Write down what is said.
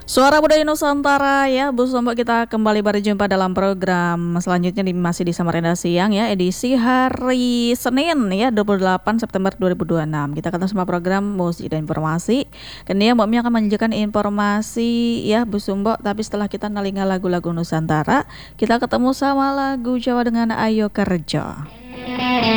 Suara Budaya Nusantara ya, Bu Sombok, kita kembali berjumpa dalam program selanjutnya masih di Samarinda Siang ya, edisi hari Senin ya, 28 September 2026. Kita ketemu sama program musik dan informasi. Kemudian Mbak Mi akan menunjukkan informasi ya, Bu Sombok, tapi setelah kita nalinga lagu-lagu Nusantara, kita ketemu sama lagu Jawa dengan Ayo Kerja.